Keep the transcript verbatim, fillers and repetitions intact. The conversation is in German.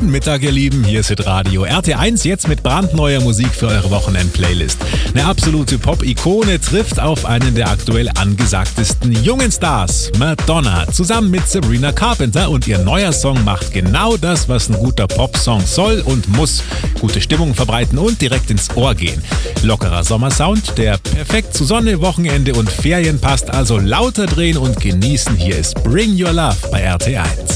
Guten Mittag, ihr Lieben, hier ist Hitradio R T eins, jetzt mit brandneuer Musik für eure Wochenend-Playlist. Eine absolute Pop-Ikone trifft auf einen der aktuell angesagtesten jungen Stars, Madonna, zusammen mit Sabrina Carpenter, und ihr neuer Song macht genau das, was ein guter Pop-Song soll und muss: gute Stimmung verbreiten und direkt ins Ohr gehen. Lockerer Sommersound, der perfekt zu Sonne, Wochenende und Ferien passt, also lauter drehen und genießen. Hier ist Bring Your Love bei R T eins.